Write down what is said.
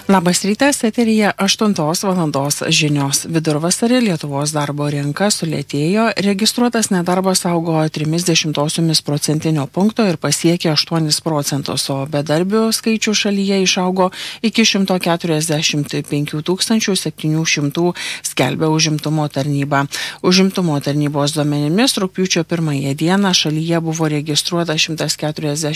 Labas rytas, eteryje 8 valandos žinios. Vidurvasarį Lietuvos darbo rinka sulėtėjo, registruotas nedarbas augo 0,3% punkto ir pasiekė 8%, o bedarbių skaičių šalyje išaugo iki 145 700, skelbia užimtumo tarnyba. Užimtumo tarnybos duomenimis rugpjūčio 1 dieną šalyje buvo registruota 140